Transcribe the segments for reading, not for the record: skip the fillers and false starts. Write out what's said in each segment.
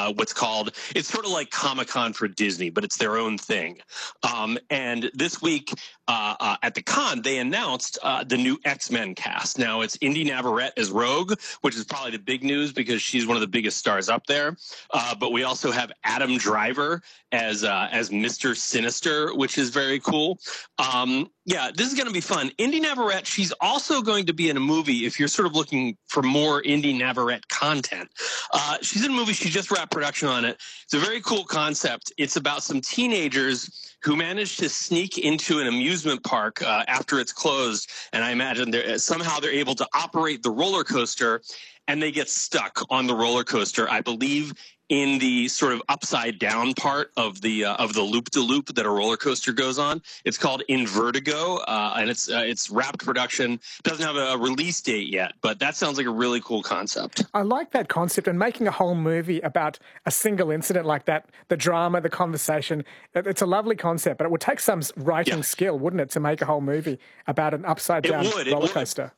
what's called, it's sort of like Comic-Con for Disney, but it's their own thing. And this week at the con, they announced the new X-Men cast. Now, it's Indy Navarrete as Rogue, which is probably the big news because she's one of the biggest stars up there. But we also have Adam Driver as Mr. Sinister, which is very cool. Yeah, this is going to be fun. Indy Navarrete, she's also going to be in a movie if you're sort of looking for more Indy Navarrete content. She's in a movie. She just wrapped production on it. It's a very cool concept. It's about some teenagers who managed to sneak into an amusement park after it's closed. And I imagine somehow they're able to operate the roller coaster, and they get stuck on the roller coaster, I believe, in the sort of upside down part of the loop-de-loop that a roller coaster goes on. It's called Invertigo, and it's wrapped production. Doesn't have a release date yet, but that sounds like a really cool concept. I like that concept, and making a whole movie about a single incident like that, the drama, the conversation, it's a lovely concept, but it would take some writing skill, wouldn't it, to make a whole movie about an upside down roller coaster?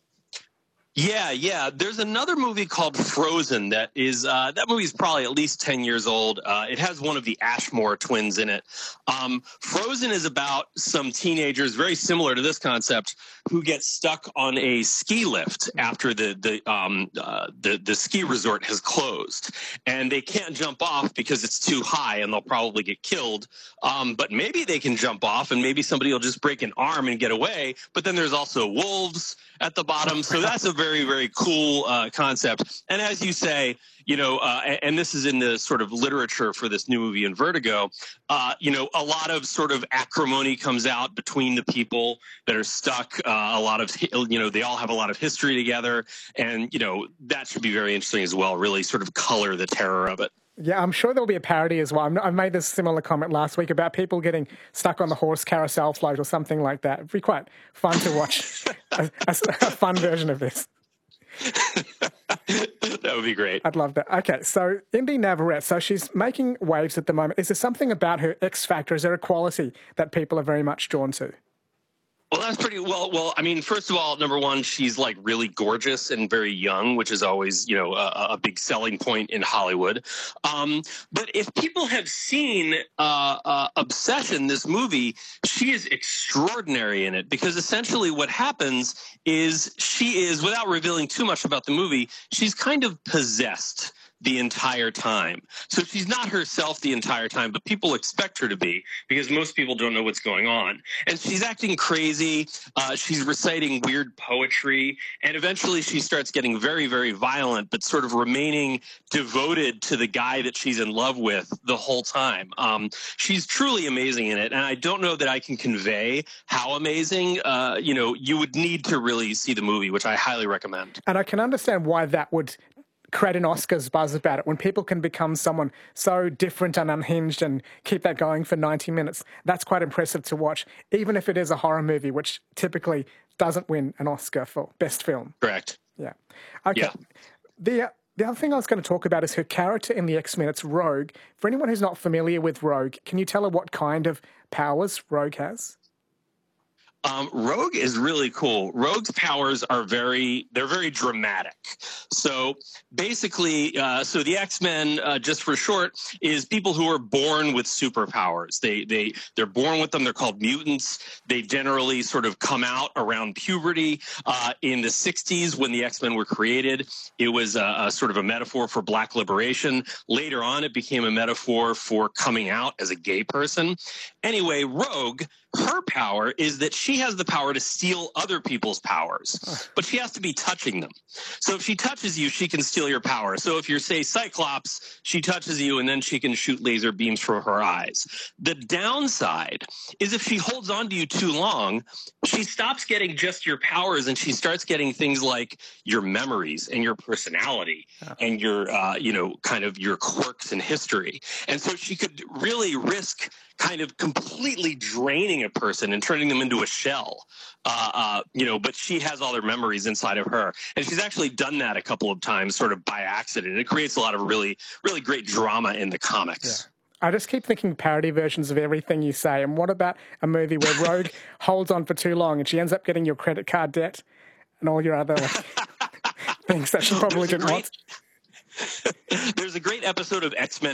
Yeah. There's another movie called Frozen that movie is probably at least 10 years old. It has one of the Ashmore twins in it. Frozen is about some teenagers, very similar to this concept, who get stuck on a ski lift after the ski resort has closed, and they can't jump off because it's too high and they'll probably get killed. But maybe they can jump off, and maybe somebody will just break an arm and get away. But then there's also wolves at the bottom, so that's a very, very cool concept. And as you say, and this is in the sort of literature for this new movie Invertigo, a lot of sort of acrimony comes out between the people that are stuck. A lot of, they all have a lot of history together, and that should be very interesting as well. Really sort of color the terror of it. Yeah, I'm sure there'll be a parody as well. I made this similar comment last week about people getting stuck on the horse carousel float or something like that. It'd be quite fun to watch a fun version of this. That would be great. I'd love that. Okay, so Indy Navarrete, so she's making waves at the moment. Is there something about her X factor? Is there a quality that people are very much drawn to? Well, that's pretty well. I mean, first of all, number one, she's like really gorgeous and very young, which is always, a big selling point in Hollywood. But if people have seen Obsession, this movie, she is extraordinary in it, because essentially what happens is she is, without revealing too much about the movie, she's kind of possessed the entire time. So she's not herself the entire time, but people expect her to be, because most people don't know what's going on. And she's acting crazy. She's reciting weird poetry. And eventually she starts getting very, very violent, but sort of remaining devoted to the guy that she's in love with the whole time. She's truly amazing in it. And I don't know that I can convey how amazing. You would need to really see the movie, which I highly recommend. And I can understand why that would create an Oscars buzz about it. When people can become someone so different and unhinged and keep that going for 90 minutes, that's quite impressive to watch, even if it is a horror movie, which typically doesn't win an Oscar for Best Film. Correct. Yeah. Okay. Yeah. The other thing I was going to talk about is her character in the X-Men. It's Rogue. For anyone who's not familiar with Rogue, can you tell her what kind of powers Rogue has? Rogue is really cool. Rogue's powers are very dramatic. So basically, the X-Men, just for short, is people who are born with superpowers. They're born with them. They're called mutants. They generally sort of come out around puberty. In the 60s, when the X-Men were created, it was a sort of a metaphor for Black liberation. Later on, it became a metaphor for coming out as a gay person. Anyway, Rogue, her power is that she has the power to steal other people's powers, but she has to be touching them. So if she touches you, she can steal your power. So if you're, say, Cyclops, she touches you and then she can shoot laser beams from her eyes. The downside is if she holds on to you too long, she stops getting just your powers and she starts getting things like your memories and your personality and your, kind of your quirks and history. And so she could really risk kind of completely draining a person and turning them into a shell, but she has all their memories inside of her. And she's actually done that a couple of times sort of by accident. It creates a lot of really, really great drama in the comics. Yeah. I just keep thinking parody versions of everything you say. And what about a movie where Rogue holds on for too long and she ends up getting your credit card debt and all your other things that she probably didn't want? There's a great episode of X-Men